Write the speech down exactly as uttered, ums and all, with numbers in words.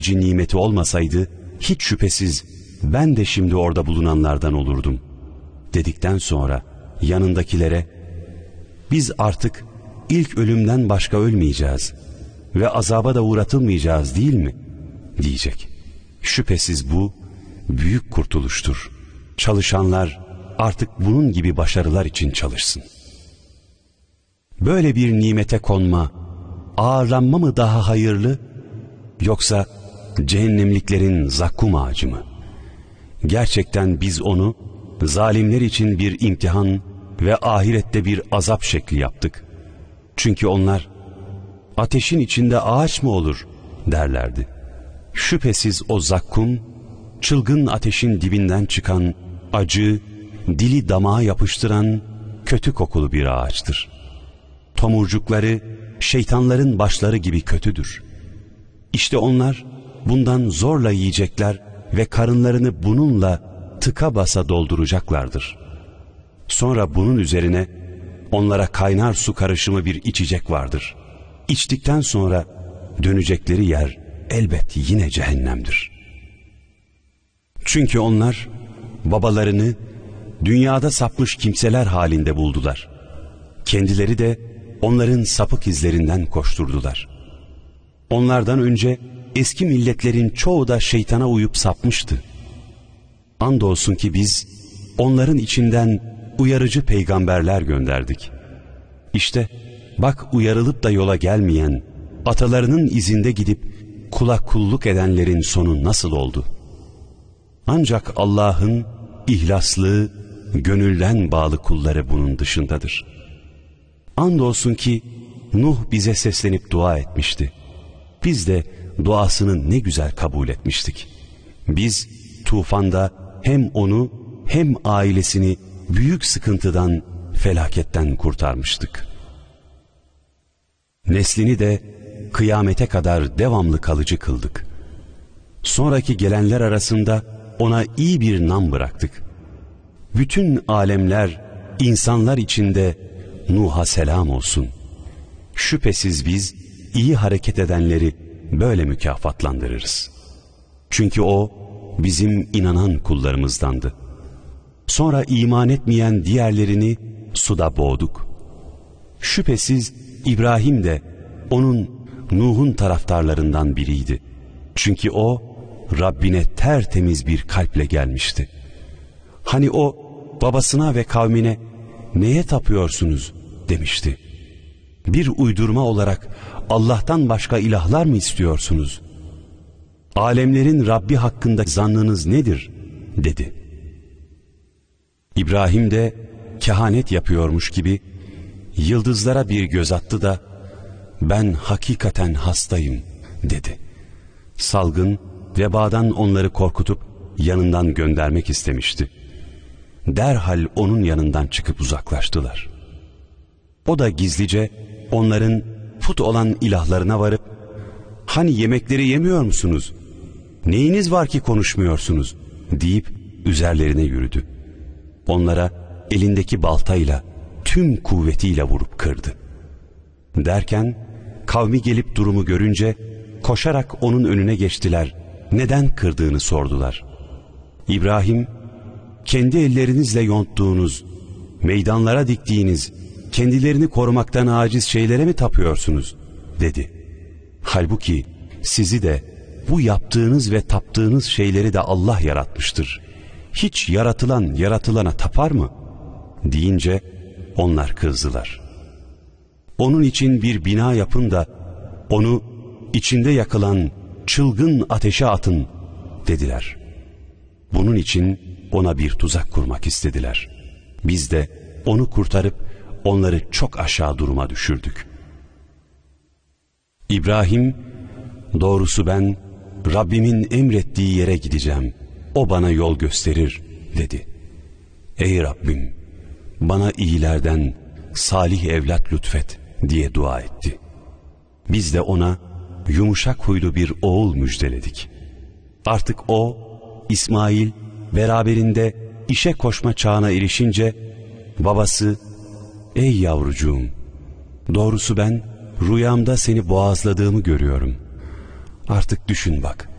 nimeti olmasaydı hiç şüphesiz ben de şimdi orada bulunanlardan olurdum dedikten sonra yanındakilere biz artık ilk ölümden başka ölmeyeceğiz ve azaba da uğratılmayacağız değil mi diyecek. Şüphesiz bu büyük kurtuluştur. Çalışanlar artık bunun gibi başarılar için çalışsın. Böyle bir nimete konma, ağırlanma mı daha hayırlı, yoksa cehennemliklerin zakkum ağacı mı? Gerçekten biz onu zalimler için bir imtihan ve ahirette bir azap şekli yaptık. Çünkü onlar ateşin içinde ağaç mı olur derlerdi. Şüphesiz o zakkum, çılgın ateşin dibinden çıkan, acı, dili damağa yapıştıran, kötü kokulu bir ağaçtır. Tomurcukları, şeytanların başları gibi kötüdür. İşte onlar bundan zorla yiyecekler ve karınlarını bununla tıka basa dolduracaklardır. Sonra bunun üzerine onlara kaynar su karışımı bir içecek vardır. İçtikten sonra dönecekleri yer elbet yine cehennemdir. Çünkü onlar babalarını dünyada sapmış kimseler halinde buldular. Kendileri de onların sapık izlerinden koşturdular. Onlardan önce eski milletlerin çoğu da şeytana uyup sapmıştı. Andolsun ki biz onların içinden uyarıcı peygamberler gönderdik. İşte bak, uyarılıp da yola gelmeyen, atalarının izinde gidip kula kulluk edenlerin sonu nasıl oldu? Ancak Allah'ın ihlaslı, gönülden bağlı kulları bunun dışındadır. Andolsun ki Nuh bize seslenip dua etmişti. Biz de duasını ne güzel kabul etmiştik. Biz tufanda hem onu hem ailesini büyük sıkıntıdan, felaketten kurtarmıştık. Neslini de kıyamete kadar devamlı kalıcı kıldık. Sonraki gelenler arasında ona iyi bir nam bıraktık. Bütün alemler, insanlar içinde Nuh'a selam olsun. Şüphesiz biz iyi hareket edenleri böyle mükafatlandırırız. Çünkü o bizim inanan kullarımızdandı. Sonra iman etmeyen diğerlerini suda boğduk. Şüphesiz İbrahim de onun, Nuh'un taraftarlarından biriydi. Çünkü o Rabbine tertemiz bir kalple gelmişti. Hani o babasına ve kavmine neye tapıyorsunuz demişti. Bir uydurma olarak Allah'tan başka ilahlar mı istiyorsunuz? Alemlerin Rabbi hakkında zannınız nedir dedi. İbrahim de kehanet yapıyormuş gibi yıldızlara bir göz attı da ben hakikaten hastayım dedi. Salgın vebadan onları korkutup yanından göndermek istemişti. Derhal onun yanından çıkıp uzaklaştılar. O da gizlice onların put olan ilahlarına varıp hani yemekleri yemiyor musunuz? Neyiniz var ki konuşmuyorsunuz? deyip üzerlerine yürüdü. Onlara elindeki baltayla tüm kuvvetiyle vurup kırdı. Derken kavmi gelip durumu görünce koşarak onun önüne geçtiler. Neden kırdığını sordular. İbrahim, kendi ellerinizle yonttuğunuz, meydanlara diktiğiniz, kendilerini korumaktan aciz şeylere mi tapıyorsunuz? dedi. Halbuki sizi de bu yaptığınız ve taptığınız şeyleri de Allah yaratmıştır. Hiç yaratılan yaratılana tapar mı? deyince onlar kızdılar. Onun için bir bina yapın da onu içinde yakılan çılgın ateşe atın dediler. Bunun için ona bir tuzak kurmak istediler. Biz de onu kurtarıp onları çok aşağı duruma düşürdük. İbrahim, doğrusu ben Rabbimin emrettiği yere gideceğim. O bana yol gösterir dedi. Ey Rabbim, bana iyilerden salih evlat lütfet diye dua etti. Biz de ona yumuşak huylu bir oğul müjdeledik. Artık o, İsmail, beraberinde işe koşma çağına erişince babası, ey yavrucuğum, doğrusu ben rüyamda seni boğazladığımı görüyorum. Artık düşün bak.